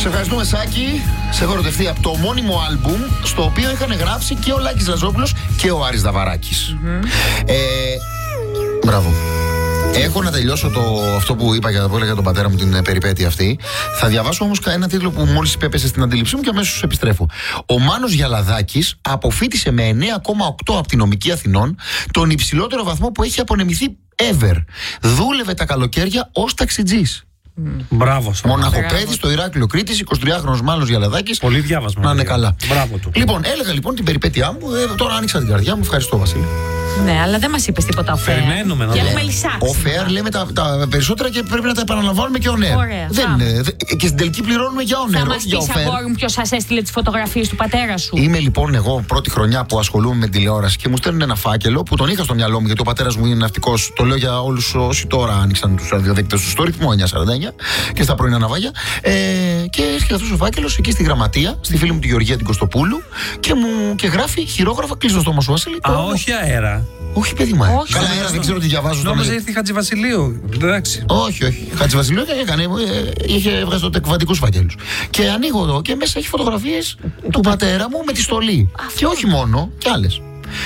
Σε ευχαριστούμε, Σάκη. Σε έχω ερωτευτεί από το μόνιμο άλμπουμ, στο οποίο είχαν γράψει και ο Λάκης Λαζόπουλος και ο Άρης Δαβαράκης. Μπράβο. Έχω να τελειώσω αυτό που είπα για τον πατέρα μου, την περιπέτεια αυτή. Θα διαβάσω όμως ένα τίτλο που μόλις υπέπεσε στην αντίληψή μου και αμέσως επιστρέφω. Ο Μάνος Γιαλαδάκης αποφοίτησε με 9,8 από την Νομική Αθηνών, τον υψηλότερο βαθμό που έχει απονεμηθεί ever. Δούλευε τα καλοκαίρια ως ταξιτζής. Μπράβο. Μοναχοπέδι στο Ηράκλειο Κρήτης, 23χρονος Μάνος Γιαλαδάκης. Πολύ διάβασμα. Να είναι καλά. Μπράβο του. Λοιπόν, έλεγα την περιπέτειά μου. Τώρα άνοιξα την καρδιά μου. Ευχαριστώ, Βασίλη. Ναι, αλλά δεν μας είπες τίποτα off-air. Περιμένουμε να έχουμε λυσάξει. Off-air λέμε τα περισσότερα και πρέπει να τα επαναλαμβάνουμε και on-air. Ωραία. Και στην τελική πληρώνουμε για on-air. Θα μας πεις, αγόρι μου, ποιος σας έστειλε τις φωτογραφίες του πατέρα σου? Είμαι λοιπόν εγώ πρώτη χρονιά που ασχολούμαι με τηλεόραση και μου στέλνουν ένα φάκελο που τον είχα στο μυαλό μου, γιατί ο πατέρας μου είναι ναυτικός. Το λέω για όλους όσοι τώρα άνοιξαν τους ραδιοδείκτες του στο ρυθμό 949 και στα πρωινά ναυάγια. Και έρχεται αυτός ο φάκελος εκεί στη γραμματεία, στη φίλη μου τη Γεωργία την Κωστοπούλου και γράφει χειρόγραφα, κλείσει το στόμα σου, Βασίλη. Όχι αέρα. Όχι, παιδί μου. Καλά, αέρα δεν ξέρω τι διαβάζω. Νόμιζα ήρθε η Χατζηβασιλείου. Εντάξει. Όχι. Χατζηβασιλείου είχε βγάζει τότε εκβατικούς φακέλους. Και ανοίγω εδώ και μέσα έχει φωτογραφίες του πατέρα μου με τη στολή. Και όχι μόνο, κι άλλες.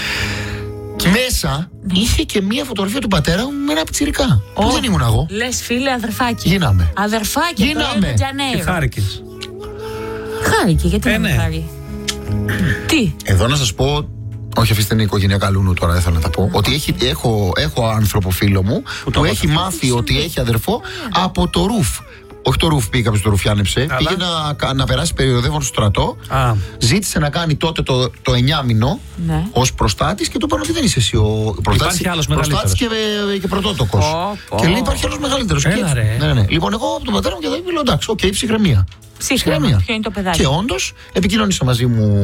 Μέσα είχε και μία φωτογραφία του πατέρα μου με ένα πιτσιρικά. Που δεν ήμουν εγώ. Λες, φίλε, αδερφάκι. Γίναμε. Αδερφάκι, γίναμε. Και χάρηκες. Χάρηκε, γιατί δεν χάρη? Τι? Εδώ να σας πω. Όχι, αφήστε είναι η οικογένεια Καλούνου τώρα, δεν θέλω να τα πω. Ότι έχω άνθρωπο φίλο μου που έχει μάθει ότι έχει αδερφό από το ρουφ. Όχι το ρουφ, πήγε κάποιος το ρουφιάνεψε. Πήγε να περάσει περιοδεύον στο στρατό. Ζήτησε να κάνει τότε το 9μηνο ως προστάτης και του είπαν ότι δεν είσαι εσύ ο προστάτης και πρωτότοκος. Και λέει υπάρχει άλλος μεγαλύτερος. Ναι. Λοιπόν, εγώ από τον πατέρα μου και εδώ είπα εντάξει, οκ, ψυχραιμία. Ψυχραιμία. Ποιο είναι το παιδάκι? Και όντως επικοινώνησε μαζί μου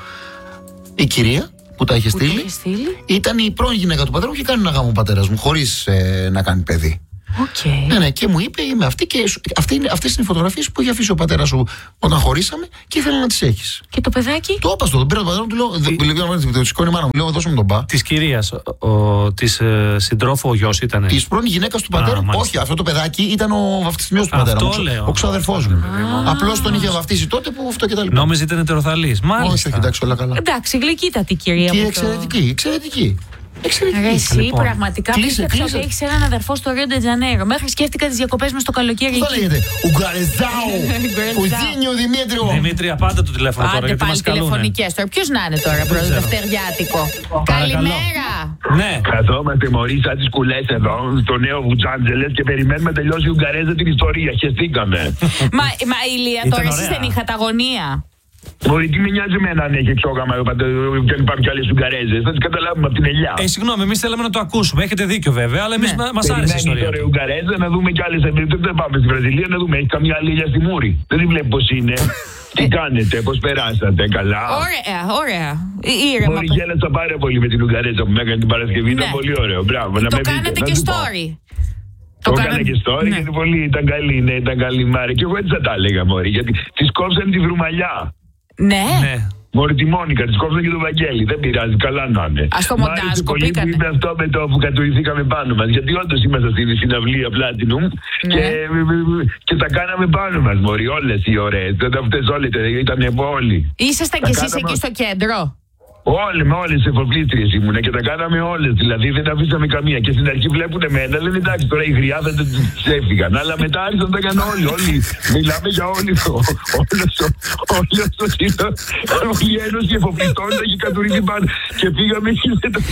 η κυρία που τα είχε στείλει. Ήταν η πρώην γυναίκα του πατέρα μου και κάνει ένα γάμο ο πατέρας μου, χωρίς να κάνει παιδί. Ναι, και μου είπε είμαι αυτή και αυτές είναι οι φωτογραφίες που είχε αφήσει ο πατέρας σου όταν χωρίσαμε και ήθελα να τις έχεις. Και το παιδάκι? Το έπαστο, τον πήρα τον πατέρα μου, του λέω, το σηκώνει η μάνα μου, λέω δώσε μου τον πά. Της κυρίας, της συντρόφου ο γιος ήτανε? Της πρώην γυναίκας του πατέρα μου. Όχι, αυτό το παιδάκι ήταν ο βαφτισμιός του πατέρα μου. Ο ξαδερφός μου. Απλώς τον είχε βαφτίσει τότε που αυτό και τα λοιπά. Νόμιζε ήταν ετεροθαλής. Όχι, εντάξει, όλα καλά. Εντάξει, γλυκύτατη κυρία. Και εξαιρετική. Εσύ πραγματικά πίστεψα ότι έχεις έναν αδερφό στο Ρίο ντε Τζανέιρο. Μέχρι σκέφτηκα τις διακοπές μες στο καλοκαίρι. Πώς θα λέγεται? Ουγγαρεζάου! Κουζίνιο Δημήτριο! Δημήτρια, πάντα το τηλέφωνο τώρα γιατί μας καλούνε. Τηλεφωνικές τώρα. Ποιος να είναι τώρα προς Δευτεριάτικο? Καλημέρα! Ναι. Καθόμαστε μωρί σαν τις κουλές εδώ στο νέο Βουτσάντζελες και περιμένουμε να τελειώσει η Ουγγαρέζα την ιστορία. Χεστήκαμε. Μα Ηλία, τώρα εσείς δεν είχατε αγωνία? Μπορεί τι με νοιάζει εμένα αν έχει εξόγαμα και αν υπάρχουν κι άλλες Ουγγαρέζες. Θα τις καταλάβουμε από την ελιά. Συγγνώμη, εμείς θέλαμε να το ακούσουμε. Έχετε δίκιο βέβαια, αλλά εμείς μας άρεσε η ιστορία. Τώρα η Ουγγαρέζα να δούμε κι άλλες εμπειρίες. Δεν πάμε στη Βραζιλία να δούμε. Έχει καμία άλλη ηλιά στη Μούρη. Δεν τη βλέπει πώς είναι. Τι κάνετε, πώς περάσατε, καλά? Ωραία. Μπορεί γέλασα πάρα πολύ με την Ουγγαρέζα που με έκανε την Παρασκευή. Ήταν πολύ ωραίο. Μπράβο. Το κάνατε και story. Το έκανα και story γιατί πολύ ήταν καλή. Ναι, ήταν καλή Μάρη. Και εγώ έτσι θα τα έλεγα, μωρή. Γιατί τη κόψανε τη βρουμαλιά. Ναι. Μωρή τη Μόνικα, τη κόψανε και τον Βαγγέλη. Δεν πειράζει, καλά να είναι. Ας το μοντάζ, κοπήκανε. Είπε αυτό με το που κατουρηθήκαμε πάνω μας. Γιατί όντως είμαστε στην συναυλία Platinum και τα κάναμε πάνω μας, μωρή. Όλες οι ωραίες. Αυτές όλες ήταν όλοι. Ήσασταν κι εσείς εκεί στο κέντρο? Όλοι με όλες τις εφοπλίστριες ήμουνα και τα κάναμε όλες. Δηλαδή δεν αφήσαμε καμία. Και στην αρχή βλέπουν εμένα, λένε εντάξει τώρα οι γριάδες δεν τις έφυγαν. Αλλά μετά άρχισαν να τα έκαναν όλοι. Μιλάμε για όλοι. Όλη η Ένωση Εφοπλιστών έχει κατουρίσει πάνω. Και πήγαμε εκεί με το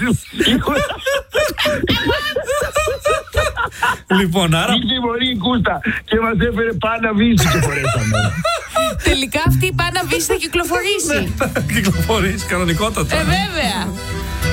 Λοιπόν, άρα. Ήρθε η μωρή η Κούστα και μας έφερε Πάνα Βύση και φορέσαμε. Τελικά αυτή η Πάνα Βύση θα κυκλοφορήσει. Κυκλοφορήσει, κανονικότατα. Βέβαια.